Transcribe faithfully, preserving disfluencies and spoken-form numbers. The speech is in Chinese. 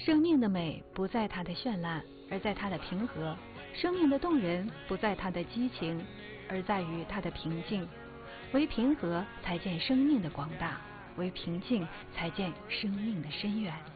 生命的美不在它的绚烂，而在它的平和；生命的动人不在它的激情，而在于它的平静。唯平和才见生命的广大，唯平静才见生命的深远。